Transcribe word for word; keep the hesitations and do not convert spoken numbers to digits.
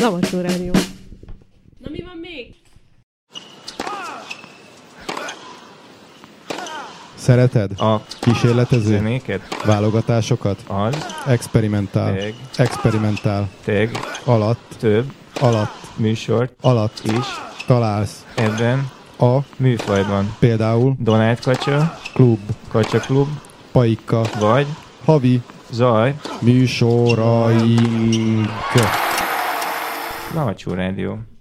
Lavacsó Rádió. Na mi van még? Szereted? A kísérletező? zenéket? Válogatásokat? Az. Experimentál. Teg. Experimentál. Teg. Alatt. Több. Alatt. Műsort. Alatt. Is. Találsz. Ebben. A. Műfajban. Például. Donát Kacsa. Klub. Kacsa Klub. Paika. Vagy. Havi. Zaj. Műsoraink. Lavacsó Rádió.